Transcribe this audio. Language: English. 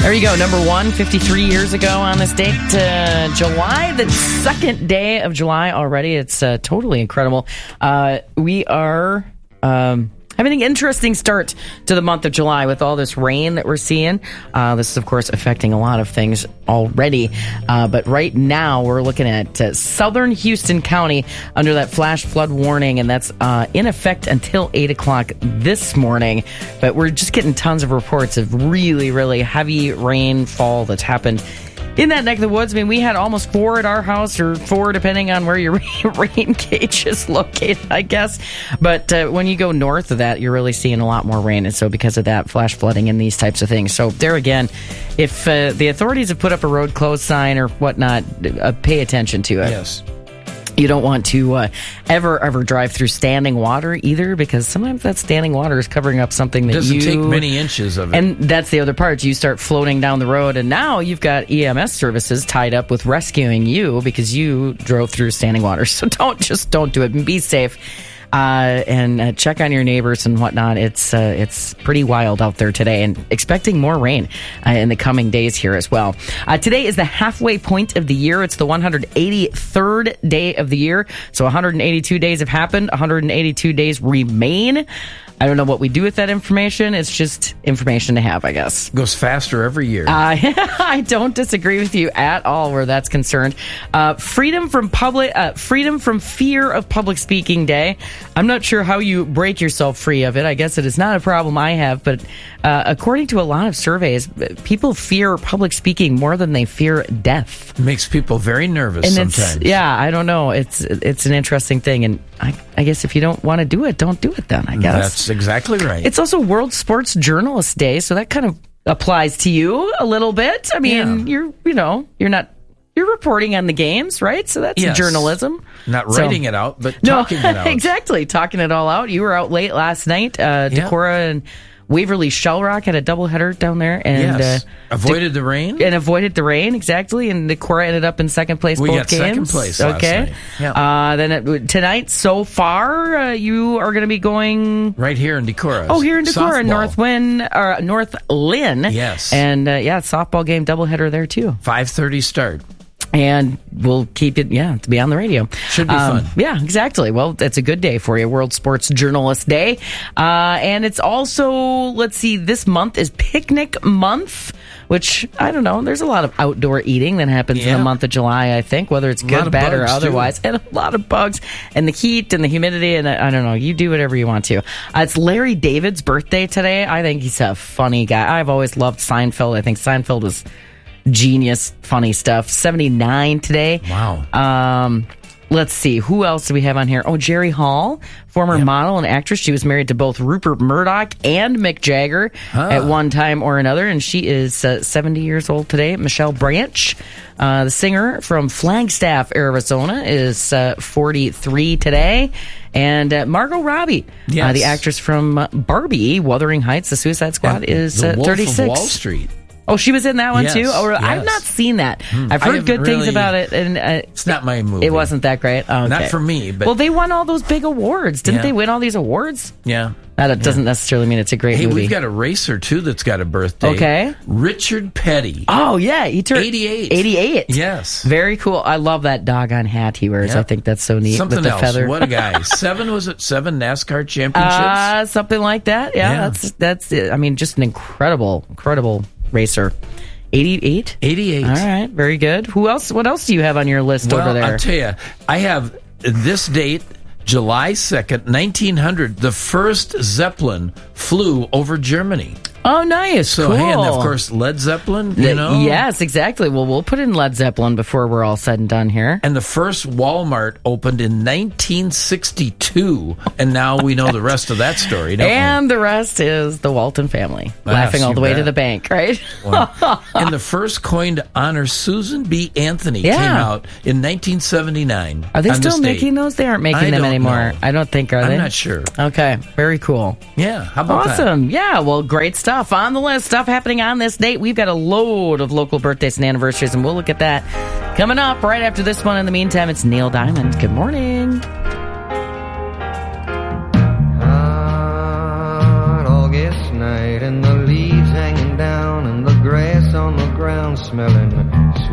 There you go, number one, 53 years ago on this date, July, the second day of July already. It's totally incredible. We are having an interesting start to the month of July with all this rain that we're seeing. This is, of course, affecting a lot of things already. But right now, we're looking at southern Houston County under that flash flood warning, and that's in effect until 8 o'clock this morning. But we're just getting tons of reports of really, really heavy rainfall that's happened in that neck of the woods. I mean, we had almost 4 at our house, or 4 depending on where your rain gauge is located, I guess. But when you go north of that, you're really seeing a lot more rain. And so because of that, flash flooding and these types of things. So there again, if the authorities have put up a road closed sign or whatnot, pay attention to it. Yes. You don't want to ever drive through standing water either, because sometimes that standing water is covering up something that doesn't take many inches of it. And that's the other part. You start floating down the road, and now you've got EMS services tied up with rescuing you because you drove through standing water. So don't do it, and be safe. And check on your neighbors and whatnot. It's pretty wild out there today, and expecting more rain in the coming days here as well. Today is the halfway point of the year. It's the 183rd day of the year. So 182 days have happened. 182 days remain. I don't know what we do with that information. It's just information to have, I guess. Goes faster every year. I don't disagree with you at all where that's concerned. Freedom from fear of public speaking day. I'm not sure how you break yourself free of it. I guess it is not a problem I have, but according to a lot of surveys, people fear public speaking more than they fear death. It makes people very nervous and sometimes. I don't know. It's an interesting thing, and I guess if you don't want to do it, don't do it then, I guess. That's exactly right. It's also World Sports Journalist Day, so that kind of applies to you a little bit. I mean, you're reporting on the games, right? So that's journalism. Not writing it out, but talking it out. Exactly, talking it all out. You were out late last night. Decorah and Waverly Shellrock had a doubleheader down there, and avoided the rain. And avoided the rain, exactly. And Decorah ended up in second place both games. We got second place last night. Yeah. Then tonight, so far, you are going to be going right here in Decorah. Oh, here in Decorah, North Lynn. Yes. And softball game doubleheader there too. 5:30 start. And we'll keep it, to be on the radio. Should be fun. Yeah, exactly. Well, it's a good day for you, World Sports Journalist Day. And it's also, this month is Picnic Month, which, I don't know, there's a lot of outdoor eating that happens in the month of July, I think, whether it's good, bad, or otherwise. Too. And a lot of bugs, and the heat and the humidity, and I don't know, you do whatever you want to. It's Larry David's birthday today. I think he's a funny guy. I've always loved Seinfeld. I think Seinfeld was genius, funny stuff. 79 today. Wow. Let's see. Who else do we have on here? Oh, Jerry Hall, former model and actress. She was married to both Rupert Murdoch and Mick Jagger at one time or another, and she is 70 years old today. Michelle Branch, the singer from Flagstaff, Arizona, is 43 today. And Margot Robbie, the actress from Barbie, Wuthering Heights, The Suicide Squad, is 36. Wolf of Wall Street. Oh, she was in that one too? Oh, yes. I've not seen that. I've heard good things about it. And it's not my movie. It wasn't that great? Oh, okay. Not for me. But well, they won all those big awards. Didn't they win all these awards? Yeah. That doesn't necessarily mean it's a great movie. Hey, we've got a racer, too, that's got a birthday. Okay. Richard Petty. Oh, yeah. He turned 88. 88. Yes. Very cool. I love that doggone hat he wears. I think that's so neat. Something with the else. Feather. What a guy. 7 NASCAR championships? Something like that. Yeah. That's it. I mean, just an incredible racer. 88? 88. All right, very good. Who else? What else do you have on your list over there? I'll tell you, I have this date, July 2nd, 1900, the first Zeppelin flew over Germany. Oh, nice. So, cool. Hey, and of course, Led Zeppelin, you know? Yes, exactly. Well, we'll put in Led Zeppelin before we're all said and done here. And the first Walmart opened in 1962, and now we know the rest of that story, don't and we? The rest is the Walton family, laughing all the way to the bank, right? Well, and the first coin to honor Susan B. Anthony came out in 1979. Are they still making those? They aren't making them anymore. Know. I don't think, are they? I'm not sure. Okay, very cool. Yeah, how about that? Awesome. Yeah, well, great stuff. On the list, stuff happening on this date. We've got a load of local birthdays and anniversaries, and we'll look at that coming up right after this one. In the meantime, it's Neil Diamond. Good morning. Hot August night, and the leaves hanging down, and the grass on on the ground smelling